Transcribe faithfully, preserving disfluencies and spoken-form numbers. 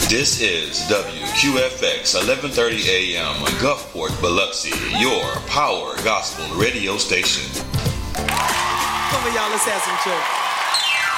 This is W Q F X eleven thirty A M Gulfport, Biloxi, your power gospel radio station. Come on, y'all, let's have some church.